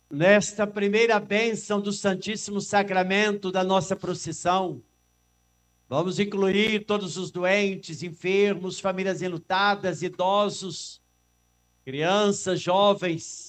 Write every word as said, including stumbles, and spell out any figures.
Nesta primeira bênção do Santíssimo Sacramento da nossa procissão, vamos incluir todos os doentes, enfermos, famílias enlutadas, idosos, crianças, jovens,